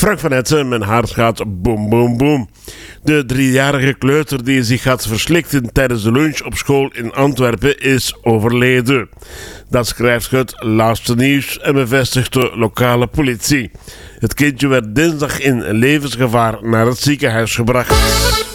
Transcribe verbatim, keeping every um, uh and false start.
Frank van Etten, mijn hart gaat boem boem boem. De driejarige kleuter die zich had verslikt tijdens de lunch op school in Antwerpen is overleden. Dat schrijft het laatste nieuws en bevestigt de lokale politie. Het kindje werd dinsdag in levensgevaar naar het ziekenhuis gebracht.